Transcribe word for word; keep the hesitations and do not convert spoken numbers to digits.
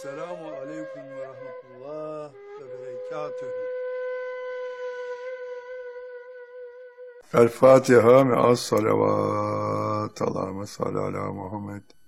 Selamun aleyküm ve rahmetullah ve berekatühü. El Fatiha me'as salavat. Allahümme salli ala Muhammed.